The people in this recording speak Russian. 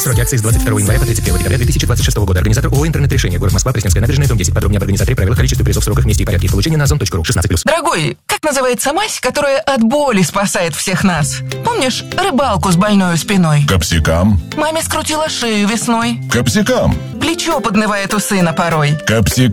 Сроки акции с 22 января по 31 декабря 2026 года. Организатор ООО «Интернет-решение». Город Москва, Пресненская набережная, дом 10. Подробнее об организаторе, правилах, количестве призов, сроках, месте и порядке их получения на ozon.ru. 16+. Дорогой, как называется мазь, которая от боли спасает всех нас? Помнишь рыбалку с больной спиной? Капсикам. Маме скрутила шею весной. Капсикам. Плечо поднывает у сына порой. Капсикам.